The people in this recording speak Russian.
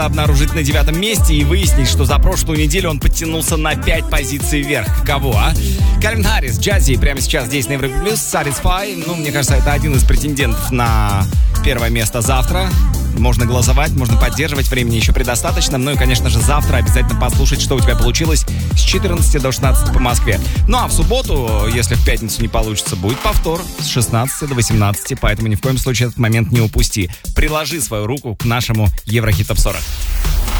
обнаружить на 9-м месте и выяснить, что за прошлую неделю он подтянулся на 5 позиций вверх. Кого, а? Кальвин Харрис, Джаззи, прямо сейчас здесь на Европе Плюс, Satisfy. Ну, мне кажется, это один из претендентов на первое место завтра. Можно голосовать, можно поддерживать, времени еще предостаточно. Ну и, конечно же, завтра обязательно послушать, что у тебя получилось с 14 до 16 по Москве. Ну а в субботу, если в пятницу не получится, будет повтор с 16 до 18. Поэтому ни в коем случае этот момент не упусти. Приложи свою руку к нашему Еврохит Топ 40.